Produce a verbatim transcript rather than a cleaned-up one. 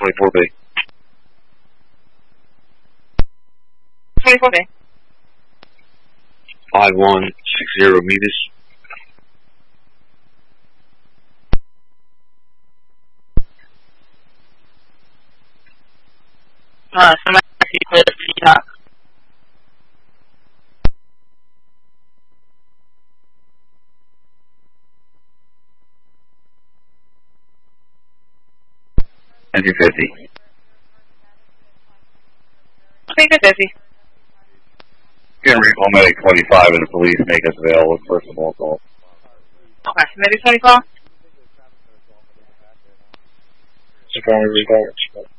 twenty-four B. twenty-four B. five one six zero meters. Uh, somebody actually put a Seahawk. Entry fifty. Okay, good, busy. Can recall medic twenty-five and the police make us available for some more calls. Okay, maybe twenty-four? Secondary recall.